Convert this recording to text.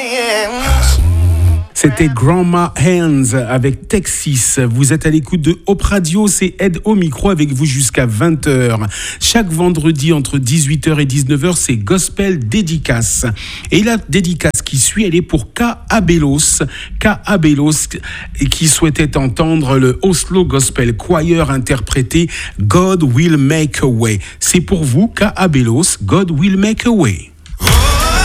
C'était Grandma Hands avec Texas. Vous êtes à l'écoute de Hop Radio, c'est Ed au micro avec vous jusqu'à 20h. Chaque vendredi entre 18h et 19h, c'est Gospel Dédicace. Et la dédicace qui suit, elle est pour K. Abelos qui souhaitait entendre le Oslo Gospel Choir interpréter God Will Make a Way. C'est pour vous, K. Abelos, God Will Make a Way.